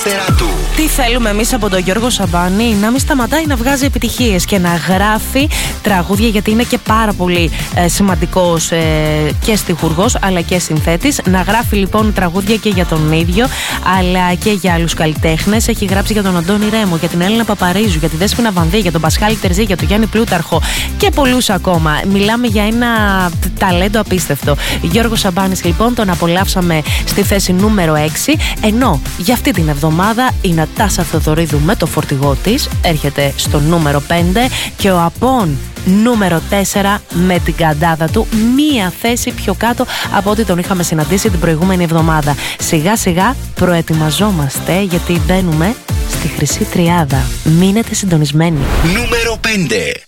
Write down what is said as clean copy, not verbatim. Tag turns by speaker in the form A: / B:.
A: ύστερά του.
B: Τι θέλουμε εμείς από τον Γιώργο Σαμπάνη? Να μην σταματάει να βγάζει επιτυχίες και να γράφει τραγούδια, γιατί είναι και πάρα πολύ σημαντικός και στιχουργός αλλά και συνθέτης. Να γράφει λοιπόν τραγούδια και για τον ίδιο αλλά και για άλλους καλλιτέχνες. Έχει γράψει για τον Αντώνη Ρέμο, για την Έλληνα Παπαρίζου, για τη Δέσποινα Βανδύ, για τον Πασχάλη Τερζή, για τον Γιάννη Πλούταρχο και πολλούς ακόμα. Μιλάμε για ένα ταλέντο απίστευτο. Γιώργο Σαμπάνης λοιπόν, τον απολαύσαμε στη θέση νούμερο 6, ενώ για αυτή την εβδομάδα η Νατάσα Θεοδωρίδου με το φορτηγό της έρχεται στο νούμερο 5 και ο Απών νούμερο 4 με την καντάδα του, μία θέση πιο κάτω από ό,τι τον είχαμε συναντήσει την προηγούμενη εβδομάδα. Σιγά σιγά προετοιμαζόμαστε γιατί μπαίνουμε στη χρυσή τριάδα. Μείνετε συντονισμένοι.
A: Νούμερο 5.